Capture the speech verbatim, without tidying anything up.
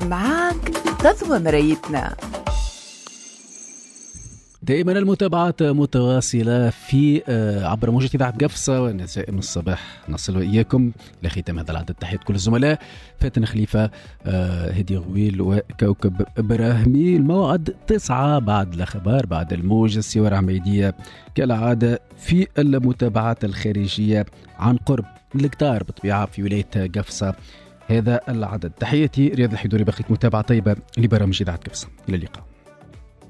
معاك غزوة مرايتنا. دائما المتابعات متواصلة في عبر موجة إذاعة قفصة ونسائم الصباح نصل إياكم لختام هذا العدد. تحية كل الزملاء فاتن خليفة، هدي غويل وكوكب إبراهيمي. الموعد تسعة بعد الأخبار، بعد الموجة السوار عميدية كالعادة في المتابعات الخارجية عن قرب الكتار بطبيعة في ولاية قفصة هذا العدد. تحياتي رياض الحيدوري، بقيت متابعة طيبة لبرامج إذاعة قفصة. إلى اللقاء.